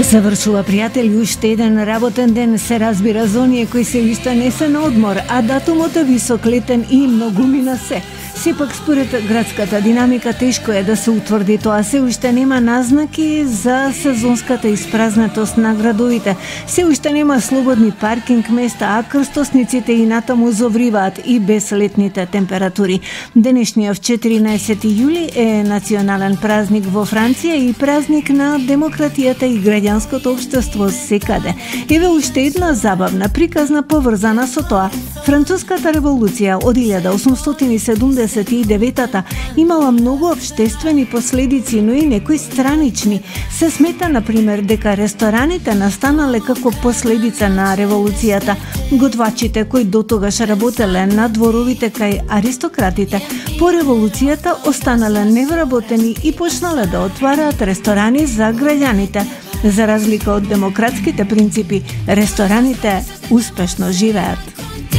Завршува, пријатели, уште еден работен ден, се разбира за оние кои се уште не се на одмор, а датумот е висок, летен и многумина се. Сепак, според градската динамика, тешко е да се утврди тоа. Се уште нема назнаки за сезонската испразнетост на градовите. Се уште нема слободни паркинг места, а крстосниците и натаму зовриваат и без летните температури. Денешниот 14 јули е национален празник во Франција и празник на демократијата и граѓанското општество секаде. Еве уште една забавна приказна поврзана со тоа. Француската револуција од 1879-та имала многу општествени последици, но и некои странични. Се смета, например, дека рестораните настанале како последица на револуцијата. Готвачите кои дотогаш работеле на дворовите кај аристократите, по револуцијата останале невработени и почнале да отвараат ресторани за граѓаните. За разлика од демократските принципи, рестораните успешно живеат.